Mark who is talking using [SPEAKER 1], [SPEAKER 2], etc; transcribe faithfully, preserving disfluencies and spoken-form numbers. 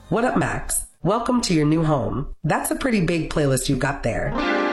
[SPEAKER 1] What up, Max? Welcome to your new home. That's a pretty big playlist you've got there.